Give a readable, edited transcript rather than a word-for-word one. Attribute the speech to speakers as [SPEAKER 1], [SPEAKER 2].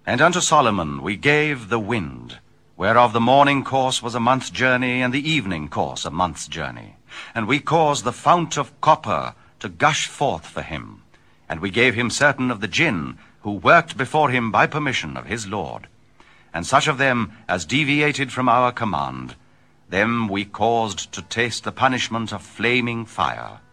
[SPEAKER 1] And unto Solomon we gave the wind, whereof the morning course was a month's journey, and the evening course a month's journey. And we caused the fount of copper to gush forth for him. And we gave him certain of the jinn, who worked before him by permission of his lord. And such of them as deviated from our command, them we caused to taste the punishment of flaming fire.